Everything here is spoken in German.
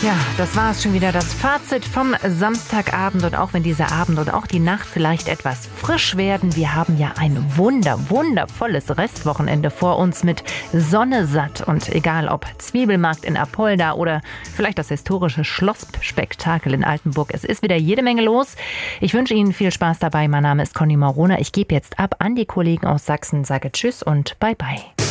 Ja, das war es schon wieder, das Fazit vom Samstagabend. Und auch wenn dieser Abend und auch die Nacht vielleicht etwas frisch werden, wir haben ja ein wundervolles Restwochenende vor uns mit Sonne satt. Und egal ob Zwiebelmarkt in Apolda oder vielleicht das historische Schlossspektakel in Altenburg, es ist wieder jede Menge los. Ich wünsche Ihnen viel Spaß dabei. Mein Name ist Conny Morona. Ich gebe jetzt ab an die Kollegen aus Sachsen, sage Tschüss und Bye-bye.